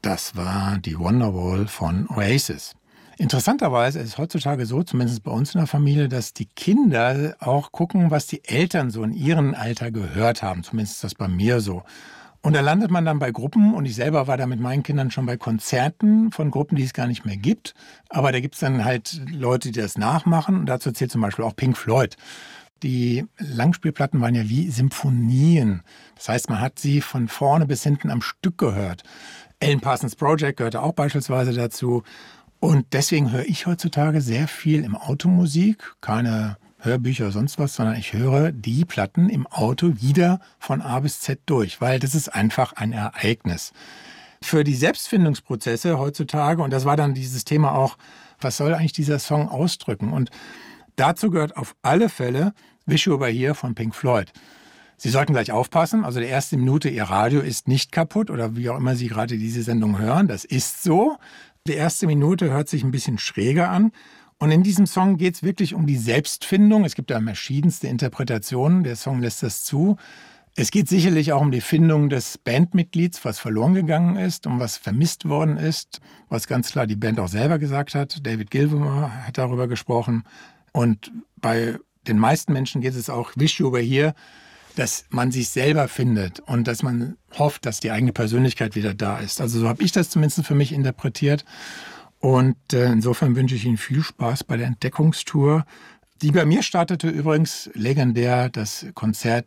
Das war die Wonderwall von Oasis. Interessanterweise ist es heutzutage so, zumindest bei uns in der Familie, dass die Kinder auch gucken, was die Eltern so in ihrem Alter gehört haben. Zumindest ist das bei mir so. Und da landet man dann bei Gruppen, und ich selber war da mit meinen Kindern schon bei Konzerten von Gruppen, die es gar nicht mehr gibt. Aber da gibt es dann halt Leute, die das nachmachen. Und dazu zählt zum Beispiel auch Pink Floyd. Die Langspielplatten waren ja wie Symphonien. Das heißt, man hat sie von vorne bis hinten am Stück gehört. Alan Parsons Project gehörte auch beispielsweise dazu. Und deswegen höre ich heutzutage sehr viel im Auto Musik, keine Hörbücher oder sonst was, sondern ich höre die Platten im Auto wieder von A bis Z durch, weil das ist einfach ein Ereignis. Für die Selbstfindungsprozesse heutzutage, und das war dann dieses Thema auch, was soll eigentlich dieser Song ausdrücken? Und dazu gehört auf alle Fälle Wish You Were Here von Pink Floyd. Sie sollten gleich aufpassen, also die erste Minute, Ihr Radio ist nicht kaputt oder wie auch immer Sie gerade diese Sendung hören, das ist so. Die erste Minute hört sich ein bisschen schräger an. Und in diesem Song geht es wirklich um die Selbstfindung. Es gibt da verschiedenste Interpretationen. Der Song lässt das zu. Es geht sicherlich auch um die Findung des Bandmitglieds, was verloren gegangen ist und was vermisst worden ist. Was ganz klar die Band auch selber gesagt hat. David Gilmour hat darüber gesprochen. Und bei den meisten Menschen geht es auch, Wish You Were Here, dass man sich selber findet und dass man hofft, dass die eigene Persönlichkeit wieder da ist. Also so habe ich das zumindest für mich interpretiert. Und insofern wünsche ich Ihnen viel Spaß bei der Entdeckungstour. Die bei mir startete übrigens legendär das Konzert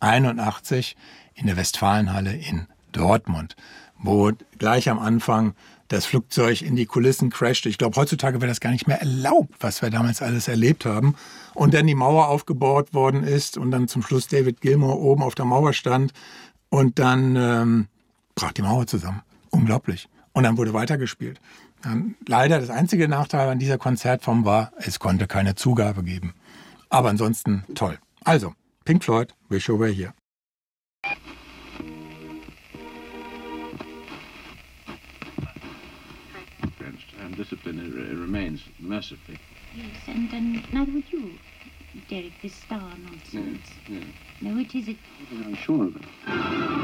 1981 in der Westfalenhalle in Dortmund, wo gleich am Anfang das Flugzeug in die Kulissen crashte. Ich glaube, heutzutage wäre das gar nicht mehr erlaubt, was wir damals alles erlebt haben. Und dann die Mauer aufgebaut worden ist und dann zum Schluss David Gilmour oben auf der Mauer stand. Und dann brach die Mauer zusammen. Unglaublich. Und dann wurde weitergespielt. Leider das einzige Nachteil an dieser Konzertform war, es konnte keine Zugabe geben. Aber ansonsten toll. Also, Pink Floyd, Wish You Were Here. And discipline remains mercifully. Yes, and neither would you, Derek, this star nonsense. Yeah. No, it isn't. I'm sure of it.